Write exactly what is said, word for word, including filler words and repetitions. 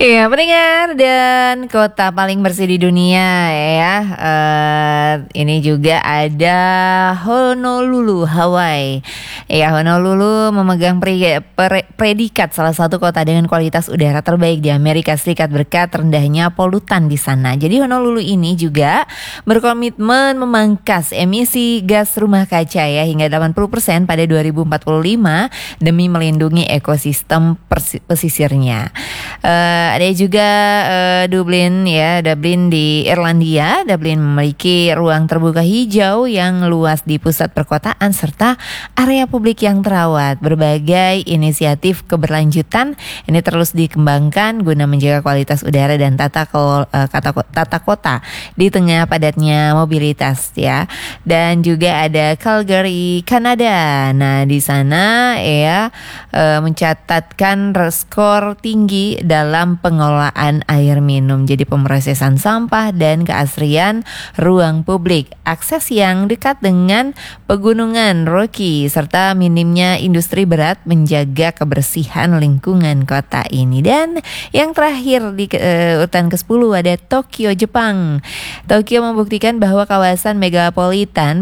Iya, pendengar dan kota paling bersih di dunia ya. Eh, ini juga ada Honolulu, Hawaii. Ya, Honolulu memegang pre- pre- predikat salah satu kota dengan kualitas udara terbaik di Amerika Serikat berkat rendahnya polutan di sana. Jadi Honolulu ini juga berkomitmen memangkas emisi gas rumah kaca ya hingga delapan puluh persen pada dua ribu empat puluh lima demi melindungi ekosistem persi- pesisirnya. Uh, ada juga uh, Dublin ya, Dublin di Irlandia. Dublin memiliki ruang terbuka hijau yang luas di pusat perkotaan serta area publik yang terawat. Berbagai inisiatif keberlanjutan ini terus dikembangkan guna menjaga kualitas udara dan tata ko, uh, kata, tata kota di tengah padatnya mobilitas ya. Dan juga ada Calgary, Kanada. Nah, di sana ya uh, mencatatkan skor tinggi dalam pengelolaan air minum, jadi pemrosesan sampah dan keasrian ruang publik, akses yang dekat dengan pegunungan Rocky serta minimnya industri berat menjaga kebersihan lingkungan kota ini. Dan yang terakhir di uh, urutan kesepuluh ada Tokyo, Jepang. Tokyo membuktikan bahwa kawasan megapolitan